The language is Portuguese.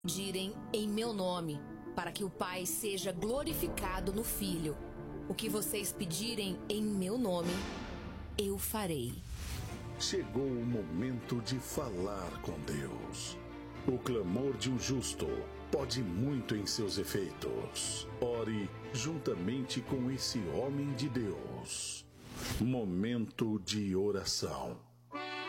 Pedirem em meu nome, para que o Pai seja glorificado no Filho. O que vocês pedirem em meu nome, eu farei. Chegou o momento de falar com Deus. O clamor de um justo pode muito em seus efeitos. Ore juntamente com esse homem de Deus. Momento de oração.